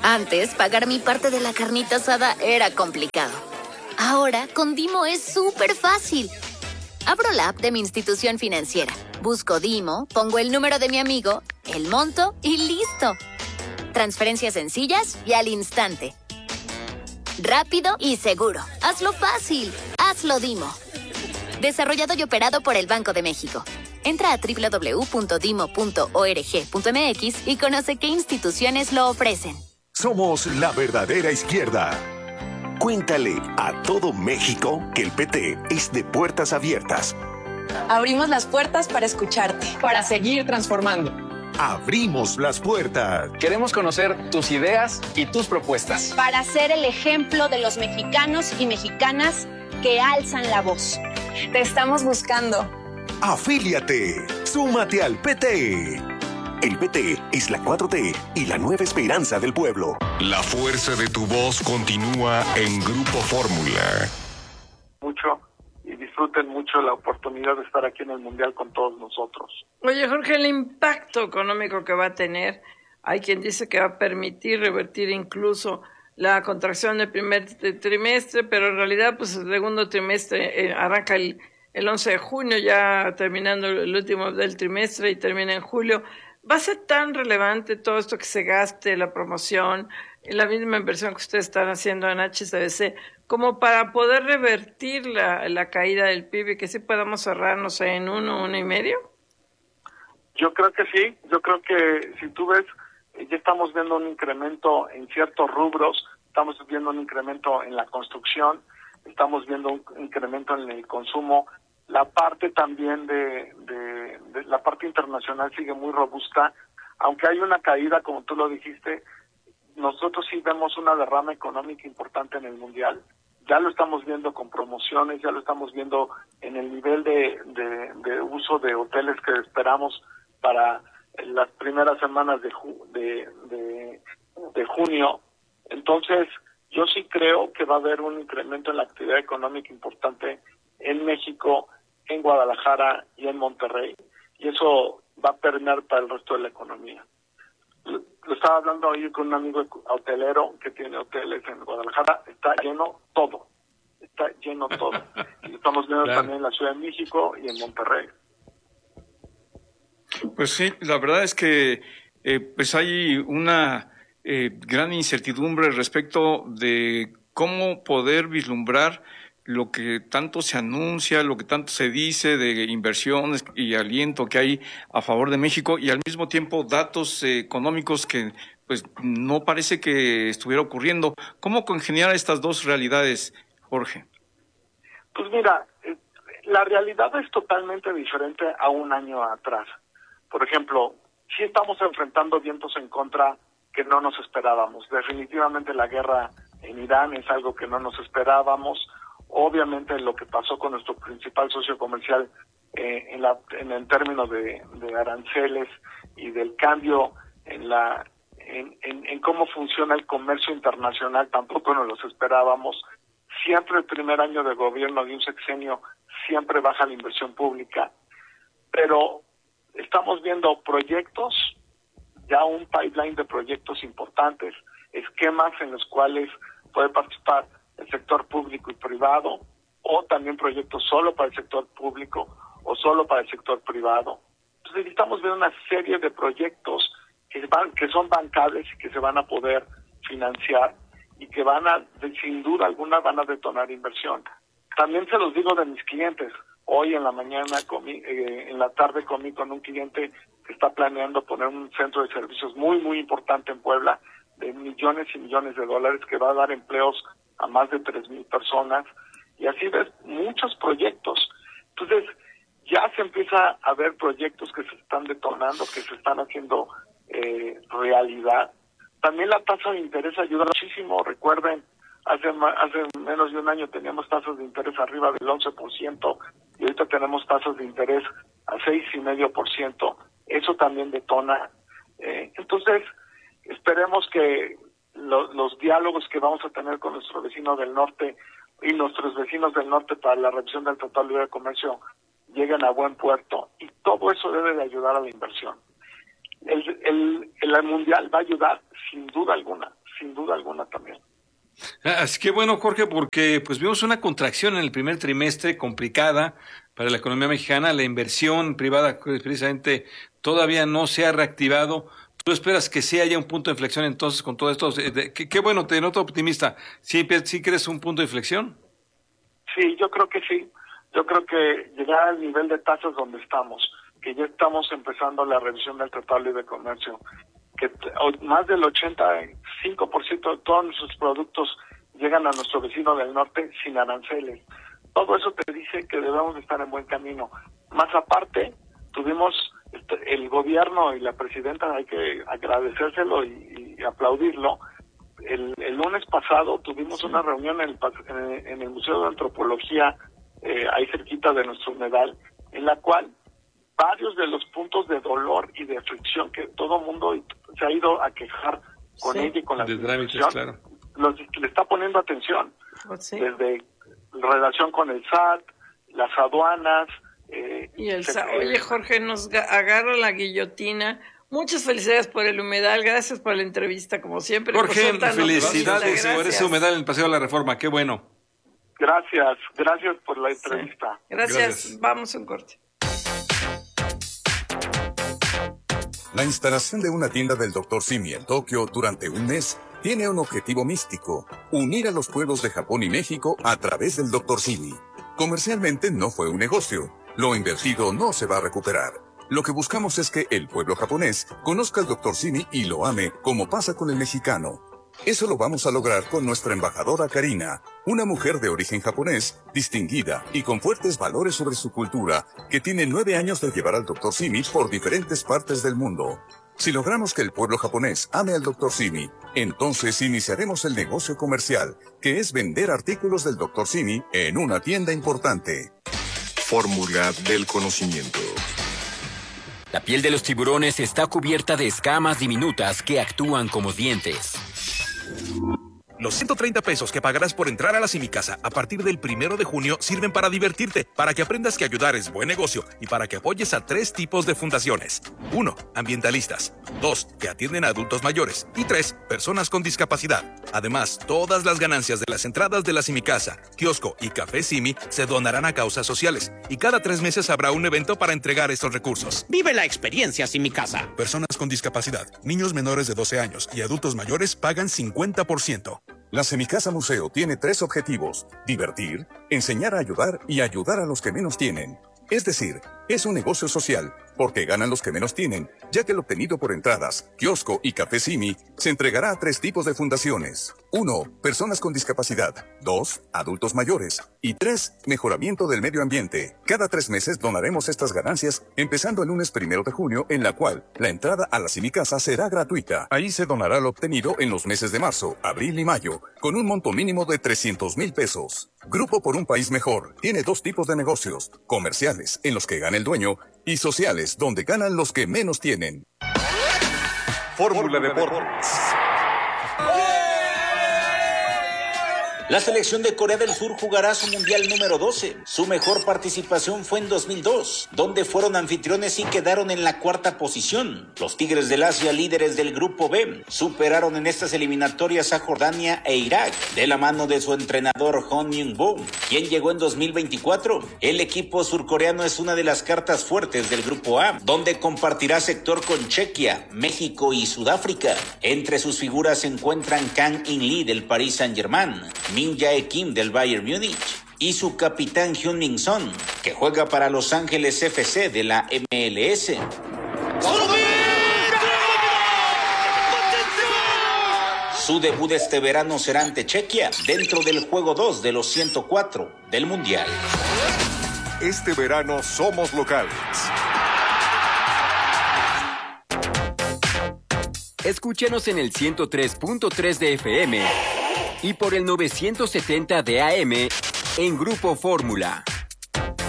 Antes, pagar mi parte de la carnita asada era complicado. Ahora, con Dimo es súper fácil. Abro la app de mi institución financiera, busco Dimo, pongo el número de mi amigo, el monto y listo. Transferencias sencillas y al instante. Rápido y seguro. Hazlo fácil. Hazlo Dimo. Desarrollado y operado por el Banco de México. Entra a www.dimo.org.mx y conoce qué instituciones lo ofrecen. Somos la verdadera izquierda. Cuéntale a todo México que el PT es de puertas abiertas. Abrimos las puertas para escucharte. Para seguir transformando. Abrimos las puertas. Queremos conocer tus ideas y tus propuestas. Para ser el ejemplo de los mexicanos y mexicanas que alzan la voz. Te estamos buscando. Afíliate. Súmate al PT. El PT es la 4T y la nueva esperanza del pueblo. La fuerza de tu voz continúa en Grupo Fórmula. Mucho y disfruten mucho la oportunidad de estar aquí en el Mundial con todos nosotros. Oye, Jorge, el impacto económico que va a tener, hay quien dice que va a permitir revertir incluso la contracción del primer trimestre, pero en realidad pues el segundo trimestre arranca el 11 de junio, ya terminando el último del trimestre y termina en julio. ¿Va a ser tan relevante todo esto que se gaste, la promoción, la misma inversión que ustedes están haciendo en HSBC, como para poder revertir la caída del PIB y que sí podamos cerrarnos en 1.5? Yo creo que sí, yo creo que si tú ves, ya estamos viendo un incremento en ciertos rubros, estamos viendo un incremento en la construcción, estamos viendo un incremento en el consumo. La parte también de la parte internacional sigue muy robusta, aunque hay una caída, como tú lo dijiste, nosotros sí vemos una derrama económica importante en el Mundial. Ya lo estamos viendo con promociones, ya lo estamos viendo en el nivel de uso de hoteles que esperamos para las primeras semanas de junio. Entonces, yo sí creo que va a haber un incremento en la actividad económica importante en México, en Guadalajara y en Monterrey, y eso va a permear para el resto de la economía. Lo estaba hablando hoy con un amigo hotelero que tiene hoteles en Guadalajara, está lleno todo. Y lo estamos viendo Claro. también en la Ciudad de México y en Monterrey. Pues sí, la verdad es que pues hay una gran incertidumbre respecto de cómo poder vislumbrar lo que tanto se anuncia, lo que tanto se dice de inversiones y aliento que hay a favor de México, y al mismo tiempo datos económicos que pues no parece que estuviera ocurriendo. ¿Cómo congeniar estas dos realidades, Jorge? Pues mira, la realidad es totalmente diferente a un año atrás. Por ejemplo, sí estamos enfrentando vientos en contra que no nos esperábamos. Definitivamente la guerra en Irán es algo que no nos esperábamos. Obviamente lo que pasó con nuestro principal socio comercial en el término de aranceles y del cambio en cómo funciona el comercio internacional tampoco nos los esperábamos. Siempre el primer año de gobierno de un sexenio siempre baja la inversión pública, pero estamos viendo proyectos, ya un pipeline de proyectos importantes, esquemas en los cuales puede participar el sector público y privado, o también proyectos solo para el sector público o solo para el sector privado. Entonces estamos viendo una serie de proyectos que son bancables y que se van a poder financiar y que sin duda alguna van a detonar inversión. También se los digo de mis clientes. Hoy en la mañana en la tarde comí con un cliente que está planeando poner un centro de servicios muy, muy importante en Puebla, de millones y millones de dólares, que va a dar empleos a más de 3,000 personas, y así ves muchos proyectos. Entonces, ya se empieza a ver proyectos que se están detonando, que se están haciendo realidad. También la tasa de interés ayuda muchísimo. Recuerden, hace menos de un año teníamos tasas de interés arriba del 11%, y ahorita tenemos tasas de interés a 6,5%. Eso también detona. Entonces, esperemos que los diálogos que vamos a tener con nuestro vecino del norte y nuestros vecinos del norte para la revisión del Tratado de Libre Comercio lleguen a buen puerto, y todo eso debe de ayudar a la inversión. El Mundial va a ayudar sin duda alguna, sin duda alguna también. Así que bueno, Jorge, porque pues vimos una contracción en el primer trimestre complicada para la economía mexicana. La inversión privada precisamente todavía no se ha reactivado. ¿Tú esperas que sí haya un punto de inflexión entonces con todo esto? Qué bueno, te noto optimista. ¿Sí crees un punto de inflexión? Sí, yo creo que sí. Yo creo que llegar al nivel de tasas donde estamos, que ya estamos empezando la revisión del Tratado de Libre Comercio, que más del 85% de todos nuestros productos llegan a nuestro vecino del norte sin aranceles. Todo eso te dice que debemos estar en buen camino. Más aparte, tuvimos el gobierno y la presidenta, hay que agradecérselo y aplaudirlo. El lunes pasado tuvimos una reunión en el Museo de Antropología, ahí cerquita de nuestro humedal, en la cual varios de los puntos de dolor y de fricción que todo mundo se ha ido a quejar con ella y con la administración, claro, le está poniendo atención. Desde relación con el SAT, las aduanas. Y el SAT. Oye, Jorge, nos agarra la guillotina. Muchas felicidades por el humedal, gracias por la entrevista, como siempre. Jorge, felicidades por ese humedal en el Paseo de la Reforma, qué bueno. Gracias por la entrevista. Gracias. Vamos a un corte. La instalación de una tienda del Dr. Simi en Tokio durante un mes tiene un objetivo místico: unir a los pueblos de Japón y México a través del Dr. Simi. Comercialmente no fue un negocio. Lo invertido no se va a recuperar. Lo que buscamos es que el pueblo japonés conozca al Dr. Simi y lo ame como pasa con el mexicano. Eso lo vamos a lograr con nuestra embajadora Karina, una mujer de origen japonés, distinguida y con fuertes valores sobre su cultura, que tiene 9 años de llevar al Dr. Simi por diferentes partes del mundo. Si logramos que el pueblo japonés ame al Dr. Simi, entonces iniciaremos el negocio comercial, que es vender artículos del Dr. Simi en una tienda importante. Fórmula del conocimiento. La piel de los tiburones está cubierta de escamas diminutas que actúan como dientes. Los 130 pesos que pagarás por entrar a la Simicasa a partir del 1 de junio sirven para divertirte, para que aprendas que ayudar es buen negocio y para que apoyes a 3 tipos de fundaciones. 1. Ambientalistas. 2. Que atienden a adultos mayores. Y 3. Personas con discapacidad. Además, todas las ganancias de las entradas de la Simicasa, kiosco y café Simi se donarán a causas sociales. Y cada 3 meses habrá un evento para entregar estos recursos. Vive la experiencia Simicasa. Personas con discapacidad, niños menores de 12 años y adultos mayores pagan 50%. La Semicasa Museo tiene 3 objetivos: divertir, enseñar a ayudar y ayudar a los que menos tienen. Es decir, es un negocio social, porque ganan los que menos tienen, ya que lo obtenido por entradas, kiosco y café Simi se entregará a 3 tipos de fundaciones. 1. Personas con discapacidad. 2. Adultos mayores. Y 3. Mejoramiento del medio ambiente. Cada 3 meses donaremos estas ganancias, empezando el lunes 1 de junio, en la cual la entrada a la Simicasa será gratuita. Ahí se donará lo obtenido en los meses de marzo, abril y mayo, con un monto mínimo de 300,000 pesos. Grupo por un País Mejor tiene 2 tipos de negocios: comerciales, en los que gana el dueño, y sociales, donde ganan los que menos tienen. Fórmula Deportes. La selección de Corea del Sur jugará su Mundial número 12. Su mejor participación fue en 2002, donde fueron anfitriones y quedaron en la 4ª posición. Los Tigres del Asia, líderes del Grupo B, superaron en estas eliminatorias a Jordania e Irak, de la mano de su entrenador Hong Myung-bo, quien llegó en 2024. El equipo surcoreano es una de las cartas fuertes del Grupo A, donde compartirá sector con Chequia, México y Sudáfrica. Entre sus figuras se encuentran Kang In-lee del Paris Saint-Germain, Min Jae-kim del Bayern Múnich y su capitán Hyun-min Son, que juega para Los Ángeles FC de la MLS. Su debut este verano será ante Chequia, dentro del juego 2 de los 104 del Mundial. Este verano somos locales. Escúchanos en el 103.3 de FM y por el 970 de AM en Grupo Fórmula.